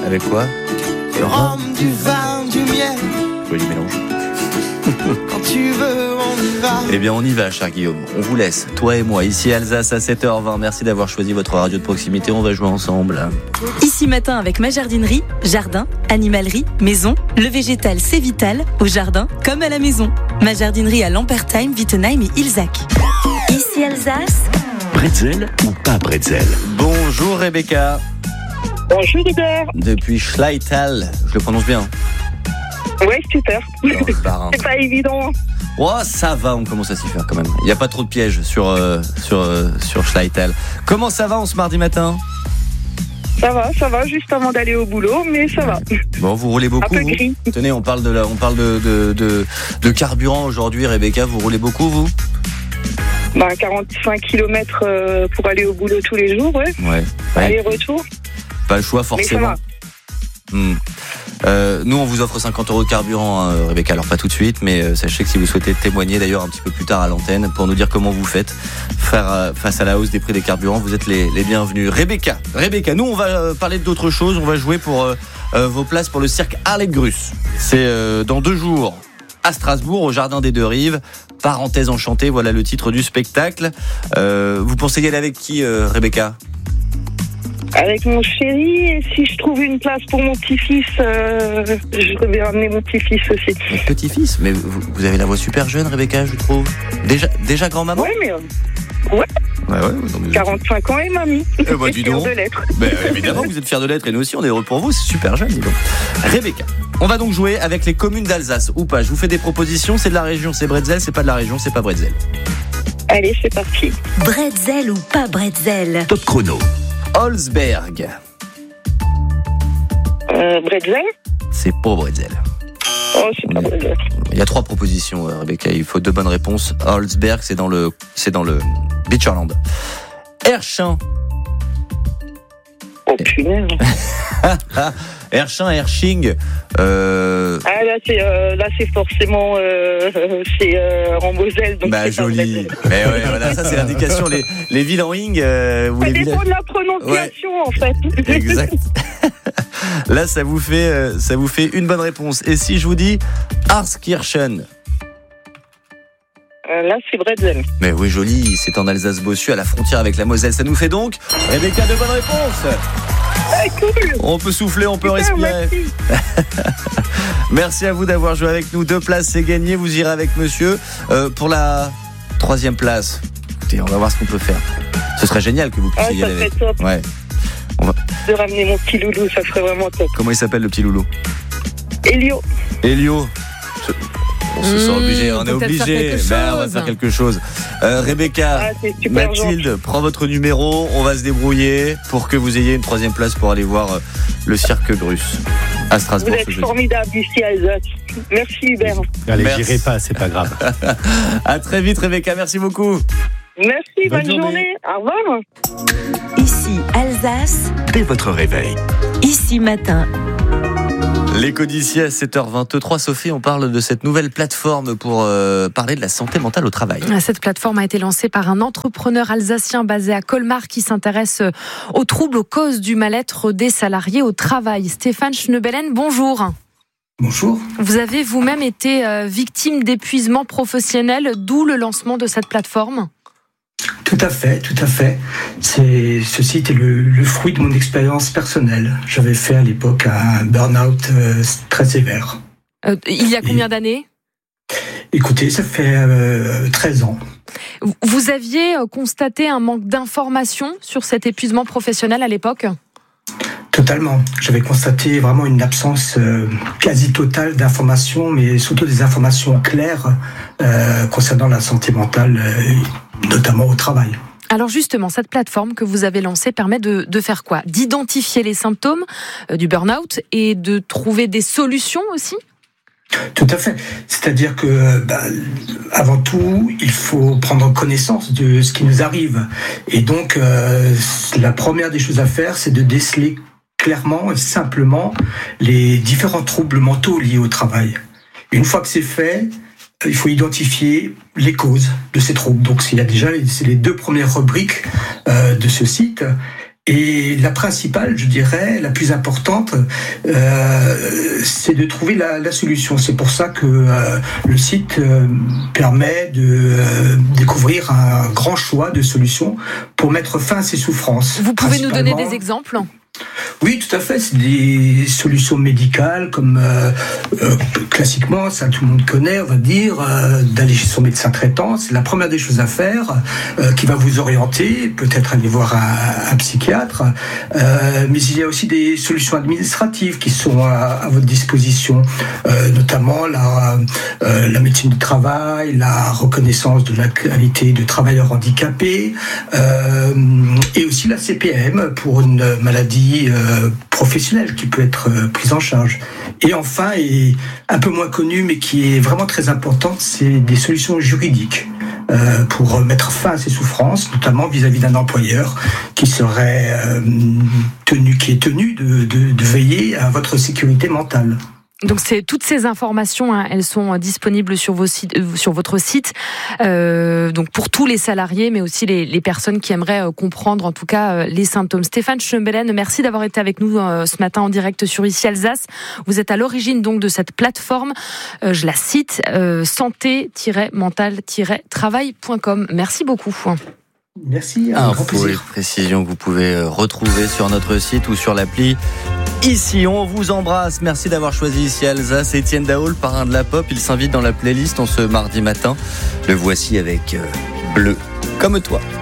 Avec quoi? Du rhum, du vin, du miel. Joli mélange. Quand tu veux, on y va. Eh bien, on y va, cher Guillaume. On vous laisse, toi et moi, ici Alsace à 7h20. Merci d'avoir choisi votre radio de proximité. On va jouer ensemble. Ici Matin avec ma jardinerie, jardin, animalerie, maison. Le végétal, c'est vital, au jardin comme à la maison. Ma jardinerie à Lampertheim, Wittenheim et Ilzac. Ici Alsace. Bretzel ou pas bretzel? Bonjour Rebecca. Bonjour Hubert. Depuis Schleital, je le prononce bien. Ouais, super. Barin. C'est pas évident. Oh, ça va, on commence à s'y faire quand même. Il n'y a pas trop de pièges sur Schleital. Comment ça va en ce mardi matin? Ça va, juste avant d'aller au boulot, mais ça va. Bon, vous roulez beaucoup, Un peu vous gris. Tenez, on parle de carburant aujourd'hui, Rebecca. Vous roulez beaucoup, vous? 45 km pour aller au boulot tous les jours, ouais. Ouais. Aller-retour. Pas le choix, forcément. Nous, on vous offre 50 € de carburant, hein, Rebecca. Alors, pas tout de suite, mais sachez que si vous souhaitez témoigner, d'ailleurs, un petit peu plus tard à l'antenne, pour nous dire comment vous faites face à la hausse des prix des carburants, vous êtes les bienvenus. Rebecca, nous, on va parler d'autre chose. On va jouer pour vos places pour le cirque Arlette Grus. C'est dans 2 jours à Strasbourg, au Jardin des Deux Rives. Parenthèse enchantée, voilà le titre du spectacle. Vous pensez y aller avec qui, Rebecca? Avec mon chéri, et si je trouve une place pour mon petit-fils, je vais ramener mon petit-fils aussi. Votre petit-fils? Mais vous avez la voix super jeune, Rebecca, je trouve. Déjà grand-maman? Ouais, mais... Ouais, non, mais... 45 ans et mamie. Dis donc. Fière de l'être. Évidemment, vous êtes fiers de l'être et nous aussi, on est heureux pour vous, c'est super jeune, dis donc. Rebecca, on va donc jouer avec les communes d'Alsace, ou pas. Je vous fais des propositions, c'est de la région, c'est Bretzel, c'est pas de la région, c'est pas Bretzel. Allez, c'est parti. Bretzel ou pas bretzel? Top chrono. Holzberg. Bretzel? C'est pas Bretzel. Oh, c'est pas Bretzel. Il y a 3 propositions, Rebecca, il faut 2 bonnes réponses. Holzberg, c'est dans le Beacherland. Erchin. Oh, punaise. Erchin, Erching. Là, c'est forcément en Moselle. Donc c'est joli. Mais ouais, voilà, ça c'est l'indication. Les villes en ing. Ça dépend de la prononciation, en fait. Exact. Là, ça vous fait une bonne réponse. Et si je vous dis Arskirchen? Là, c'est Bretzel. Mais oui, joli. C'est en Alsace-Bossu, à la frontière avec la Moselle. Ça nous fait donc, Rebecca, de bonnes réponses. Cool. On peut souffler, on peut Super, respirer. Merci. Merci à vous d'avoir joué avec nous. 2 places, c'est gagné. Vous irez avec monsieur pour la 3e place. Écoutez, on va voir ce qu'on peut faire. Ce serait génial que vous puissiez y aller avec. Ça serait top. Ouais. De ramener mon petit loulou, ça serait vraiment top. Comment il s'appelle, le petit loulou? Elio. On se sent obligé, on est obligé. On va faire quelque chose. Rebecca, c'est super Mathilde, gentil. prends votre numéro. On va se débrouiller pour que vous ayez une 3e place pour aller voir le cirque Grus à Strasbourg. Vous êtes formidable ici à Alsace. Merci Hubert. Allez, Merci. j'irai pas, c'est pas grave. À très vite, Rebecca. Merci beaucoup. Merci, Bonne bonne journée. Au revoir. Ici Alsace. Dès votre réveil. Ici Matin. L'écho d'ici à 7h23. Sophie, on parle de cette nouvelle plateforme pour parler de la santé mentale au travail. Cette plateforme a été lancée par un entrepreneur alsacien basé à Colmar qui s'intéresse aux troubles, aux causes du mal-être des salariés au travail. Stéphane Schnebelen, bonjour. Bonjour. Vous avez vous-même été victime d'épuisement professionnel, d'où le lancement de cette plateforme? Tout à fait. Ce site est le fruit de mon expérience personnelle. J'avais fait à l'époque un burn-out très sévère. Il y a combien d'années? Écoutez, ça fait 13 ans. Vous aviez constaté un manque d'informations sur cet épuisement professionnel à l'époque? Totalement. J'avais constaté vraiment une absence quasi totale d'informations, mais surtout des informations claires concernant la santé mentale, notamment au travail. Alors justement, cette plateforme que vous avez lancée permet de faire quoi? D'identifier les symptômes du burn-out et de trouver des solutions aussi? Tout à fait. C'est-à-dire que, avant tout, il faut prendre connaissance de ce qui nous arrive. Et donc, la première des choses à faire, c'est de déceler clairement et simplement les différents troubles mentaux liés au travail. Une fois que c'est fait, il faut identifier les causes de ces troubles. Donc, il y a déjà les 2 premières rubriques de ce site. Et la principale, je dirais, la plus importante, c'est de trouver la solution. C'est pour ça que le site permet de découvrir un grand choix de solutions pour mettre fin à ces souffrances. Vous pouvez nous donner des exemples ? Oui, tout à fait. C'est des solutions médicales comme classiquement, ça tout le monde connaît, on va dire, d'aller chez son médecin traitant. C'est la première des choses à faire, qui va vous orienter, peut-être aller voir un psychiatre. Mais il y a aussi des solutions administratives qui sont à votre disposition, notamment la médecine du travail, la reconnaissance de la qualité de travailleur handicapé, et aussi la CPM pour une maladie professionnelle qui peut être prise en charge. Et enfin, et un peu moins connue, mais qui est vraiment très importante, c'est des solutions juridiques pour mettre fin à ces souffrances, notamment vis-à-vis d'un employeur qui serait tenu de veiller à votre sécurité mentale. Donc toutes ces informations, elles sont disponibles sur votre site. Donc pour tous les salariés, mais aussi les personnes qui aimeraient comprendre, en tout cas, les symptômes. Stéphane Schneebelen, merci d'avoir été avec nous ce matin en direct sur Ici Alsace. Vous êtes à l'origine donc de cette plateforme. Je la cite, santé-mental-travail.com. Merci beaucoup. Merci. Infos et précisions que vous pouvez retrouver sur notre site ou sur l'appli. Ici, on vous embrasse. Merci d'avoir choisi Ici Alsace. Étienne Daho, le parrain de la pop, il s'invite dans la playlist en ce mardi matin. Le voici avec Bleu comme toi.